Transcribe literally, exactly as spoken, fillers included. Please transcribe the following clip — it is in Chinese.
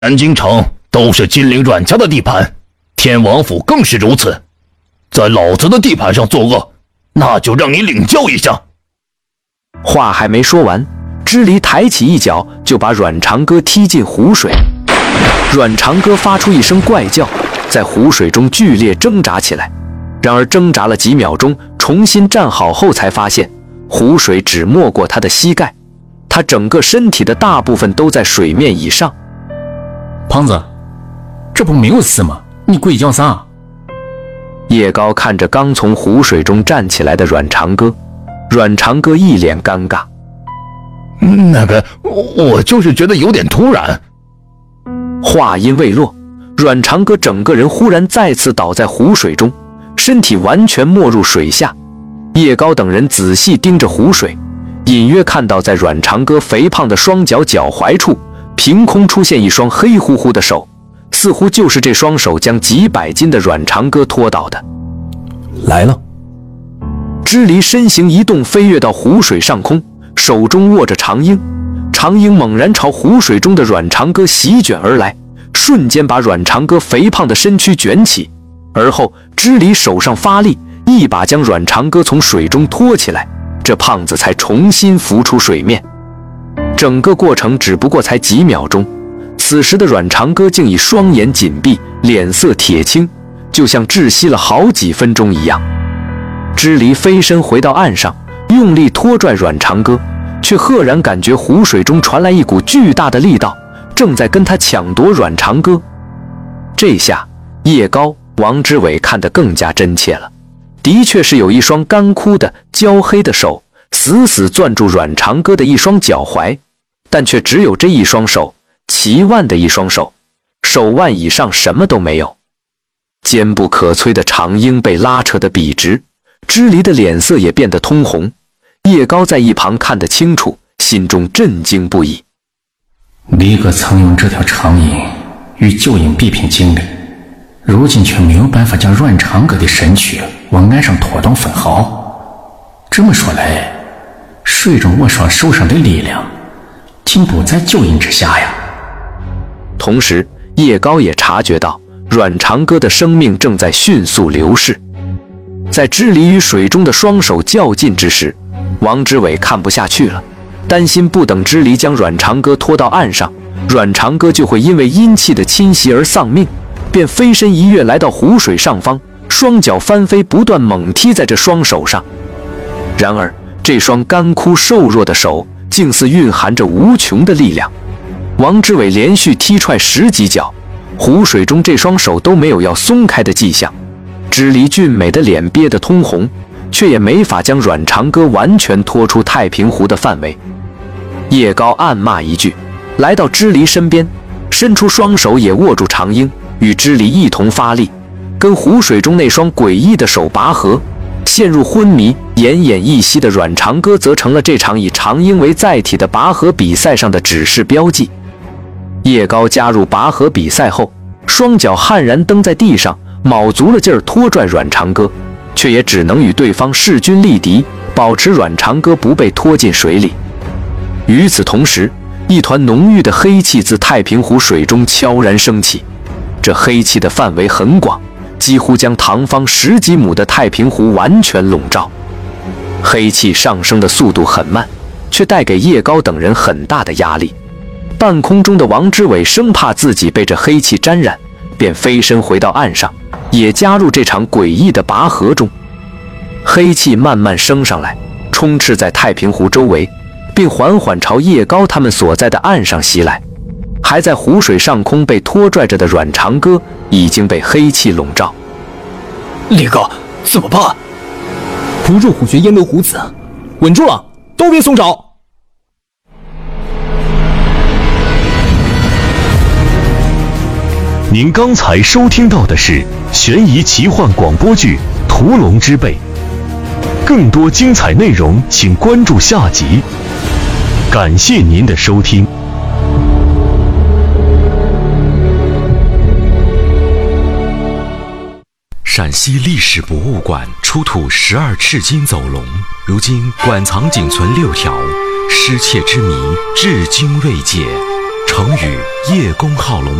南京城都是金陵阮家的地盘，天王府更是如此。在老子的地盘上作恶，那就让你领教一下。 话还没说完，支离抬起一脚就把阮长歌踢进湖水。阮长歌发出一声怪叫，在湖水中剧烈挣扎起来。然而挣扎了几秒钟，重新站好后才发现湖水只没过他的膝盖，他整个身体的大部分都在水面以上。 胖子，这不没有事吗？你鬼叫啥？ 叶高看着刚从湖水中站起来的阮长歌，阮长歌一脸尴尬。 那个，我就是觉得有点突然。 话音未落，阮长歌整个人忽然再次倒在湖水中，身体完全没入水下。叶高等人仔细盯着湖水，隐约看到在阮长歌肥胖的双脚脚踝处，凭空出现一双黑乎乎的手，似乎就是这双手将几百斤的阮长歌拖倒的。 来了。 支离身形一动，飞跃到湖水上空，手中握着长鹰。长鹰猛然朝湖水中的阮长歌席卷而来，瞬间把阮长歌肥胖的身躯卷起，而后支离手上发力，一把将阮长歌从水中拖起来，这胖子才重新浮出水面。整个过程只不过才几秒钟，此时的阮长歌竟已双眼紧闭，脸色铁青，就像窒息了好几分钟一样。支离飞身回到岸上，用力拖拽阮长歌，却赫然感觉湖水中传来一股巨大的力道，正在跟他抢夺阮长歌。这下叶高、王之伟看得更加真切了，的确是有一双干枯的焦黑的手死死攥住阮长歌的一双脚踝，但却只有这一双手，齐腕的一双手，手腕以上什么都没有。坚不可摧的长鹰被拉扯得笔直，支离的脸色也变得通红。叶高在一旁看得清楚，心中震惊不已。 李哥曾用这条长鹰与旧鹰比拼经历，如今却没有办法将阮长歌的身躯往岸上拖动分毫。这么说来，水中我双手上的力量竟不在旧鹰之下呀。 同时叶高也察觉到阮长歌的生命正在迅速流逝。在支离与水中的双手较劲之时，王之伟看不下去了，担心不等支离将阮长歌拖到岸上，阮长歌就会因为阴气的侵袭而丧命，便飞身一跃来到湖水上方，双脚翻飞，不断猛踢在这双手上。然而这双干枯瘦弱的手竟似蕴含着无穷的力量，王之伟连续踢踹十几脚，湖水中这双手都没有要松开的迹象。支离俊美的脸憋得通红，却也没法将阮长歌完全拖出太平湖的范围。叶高暗骂一句，来到支离身边，伸出双手也握住长鹰，与支离一同发力，跟湖水中那双诡异的手拔河。陷入昏迷、奄奄一息的阮长歌则成了这场以长鹰为载体的拔河比赛上的指示标记。叶高加入拔河比赛后，双脚悍然蹬在地上，卯足了劲儿拖拽阮长歌，却也只能与对方势均力敌，保持阮长歌不被拖进水里。与此同时，一团浓郁的黑气自太平湖水中悄然升起，这黑气的范围很广，几乎将塘方十几亩的太平湖完全笼罩。黑气上升的速度很慢，却带给叶高等人很大的压力。半空中的王之伟生怕自己被这黑气沾染，便飞身回到岸上，也加入这场诡异的拔河中。黑气慢慢升上来，充斥在太平湖周围，并缓缓朝叶高他们所在的岸上袭来。还在湖水上空被拖拽着的阮长歌已经被黑气笼罩。 李哥，怎么办？不入虎穴焉得虎子，稳住了，都别松手。 您刚才收听到的是悬疑奇幻广播剧《屠龙之辈》，更多精彩内容请关注下集。感谢您的收听。 陕西历史博物馆出土十二赤金走龙，如今馆藏仅存六条，失窃之谜至今未解。 成语叶公好龙。